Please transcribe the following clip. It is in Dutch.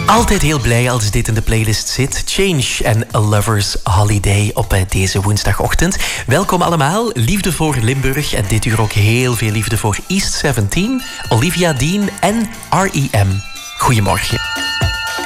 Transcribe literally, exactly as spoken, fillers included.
Altijd heel blij als dit in de playlist zit. Change en A Lover's Holiday op deze woensdagochtend. Welkom allemaal. Liefde voor Limburg. En dit uur ook heel veel liefde voor East zeventien, Olivia Dean en R E M. Goedemorgen.